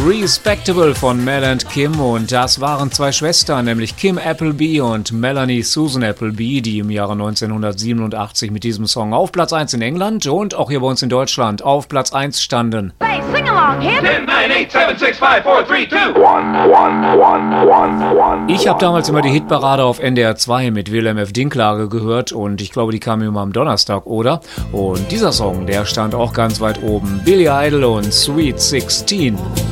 Respectable von Mel and Kim, und das waren zwei Schwestern, nämlich Kim Appleby und Melanie Susan Appleby, die im Jahre 1987 mit diesem Song auf Platz 1 in England und auch hier bei uns in Deutschland auf Platz 1 standen. Hey, sing along, Kim. 10, 9, 8, 7, 6, 5, 4, 3, 2. Ich habe damals immer die Hitparade auf NDR 2 mit Wilhelm F. Dinklage gehört, und ich glaube, die kam immer am Donnerstag, oder? Und dieser Song, der stand auch ganz weit oben. Billy Idol und Sweet 16.